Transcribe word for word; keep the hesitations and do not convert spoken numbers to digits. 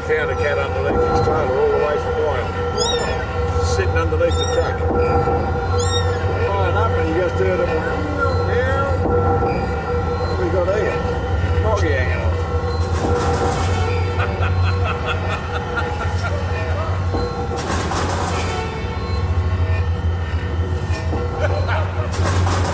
found a cat underneath his trailer all the way from Wyong, sitting underneath the truck. Oh, and up and he just heard him.